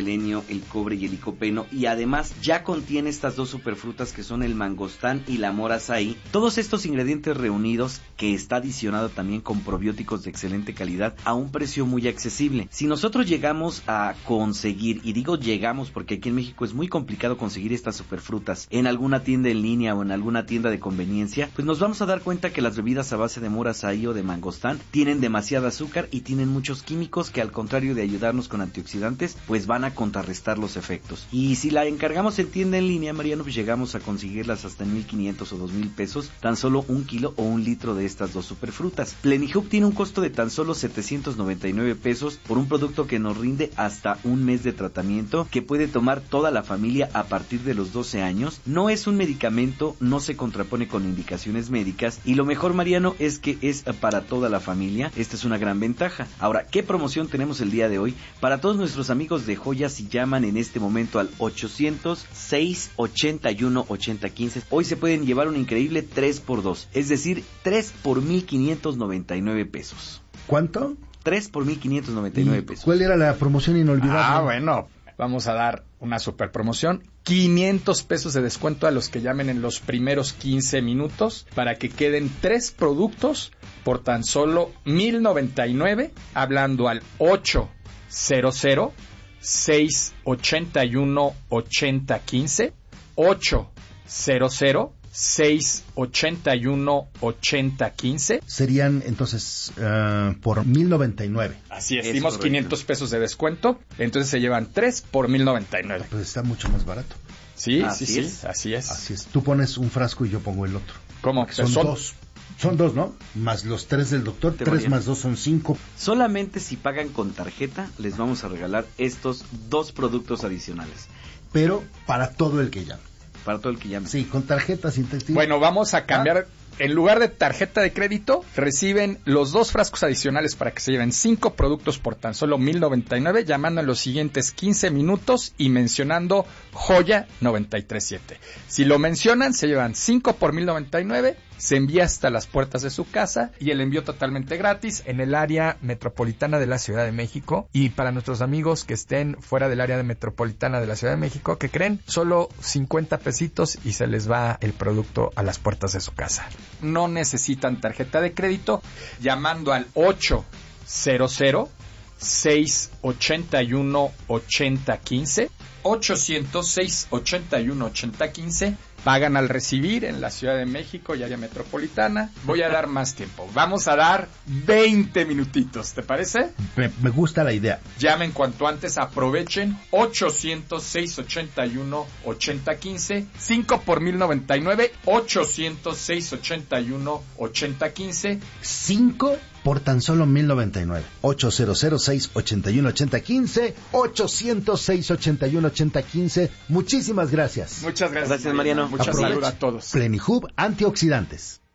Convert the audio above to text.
selenio, el cobre y el licopeno, y además ya contiene estas dos superfrutas que son el mangostán y la mora azaí. Todos estos ingredientes reunidos, que está adicionado también con probióticos de excelente calidad a un precio muy accesible. Si nosotros llegamos a conseguir, y digo llegamos porque aquí en México es muy complicado conseguir estas superfrutas en alguna tienda en línea o en alguna tienda de conveniencia, pues nos vamos a dar cuenta que las bebidas a base de mora azaí o de mangostán tienen demasiada azúcar y tienen muchos químicos que, al contrario de ayudarnos con antioxidantes, pues van a contrarrestar los efectos. Y si la encargamos en tienda en línea, Mariano, pues llegamos a conseguirlas hasta en 1,500 o 2,000 pesos, tan solo 1 kilo o 1 litro de estas dos superfrutas. Plenihub tiene un costo de tan solo 799 pesos por un producto que nos rinde hasta un mes de tratamiento, que puede tomar toda la familia a partir de los 12 años. No es un medicamento, no se contrapone con indicaciones médicas, y lo mejor, Mariano, es que es para toda la familia. Esta es una gran ventaja. Ahora, ¿qué promoción tenemos el día de hoy? Para todos nuestros amigos de Joya, si llaman en este momento al 800-681-8015, hoy se pueden llevar un increíble 3x2, es decir, 3 por 1,599 pesos. ¿Cuánto? 3 por 1,599 pesos. ¿Cuál era la promoción inolvidable? Bueno, vamos a dar una super promoción. 500 pesos de descuento a los que llamen en los primeros 15 minutos para que queden 3 productos por tan solo 1,099, hablando al 800-681-8015, 800-681-8015. Serían entonces por 1,099. Así es, dimos 500 pesos de descuento, entonces se llevan 3 por 1,099. Pues está mucho más barato. Sí, así es. Así es. Así es. Tú pones un frasco y yo pongo el otro. ¿Cómo? Son dos. Son 2, ¿no? Más los 3 del doctor. 3 más 2 son 5. Solamente si pagan con tarjeta les vamos a regalar estos 2 productos adicionales. Pero para todo el que llame. Para todo el que llame. Sí, con tarjeta sin textil. Bueno, vamos a cambiar. En lugar de tarjeta de crédito, reciben los 2 frascos adicionales para que se lleven 5 productos por tan solo 1,099, llamando en los siguientes 15 minutos y mencionando Joya 937. Si lo mencionan, se llevan 5 por 1,099, se envía hasta las puertas de su casa y el envío totalmente gratis en el área metropolitana de la Ciudad de México. Y para nuestros amigos que estén fuera del área metropolitana de la Ciudad de México, ¿qué creen? Solo 50 pesitos y se les va el producto a las puertas de su casa. No necesitan tarjeta de crédito, llamando al 800-681-8015, 800-681-8015. Pagan al recibir en la Ciudad de México y área metropolitana. Voy a dar más tiempo. Vamos a dar 20 minutitos, ¿te parece? Me gusta la idea. Llamen cuanto antes, aprovechen. 800-681-8015. 5 por 1,099. 800-681-8015. 5 por tan solo 1,099. 800-681-8015. 800-681-8015. Muchísimas gracias. Muchas gracias. Gracias, Mariano. Muchas saludos a todos. Plenihub antioxidantes.